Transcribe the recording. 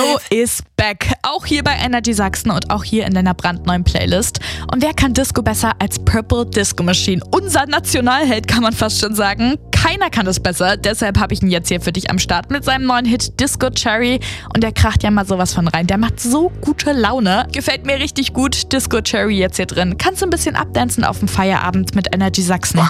Disco is back. Auch hier bei Energy Sachsen und auch hier in deiner brandneuen Playlist. Und wer kann Disco besser als Purple Disco Machine? Unser Nationalheld, kann man fast schon sagen. Keiner kann es besser, deshalb habe ich ihn jetzt hier für dich am Start mit seinem neuen Hit Disco Cherry. Und der kracht ja mal sowas von rein. Der macht so gute Laune. Gefällt mir richtig gut. Disco Cherry jetzt hier drin. Kannst du ein bisschen abdancen auf dem Feierabend mit Energy Sachsen.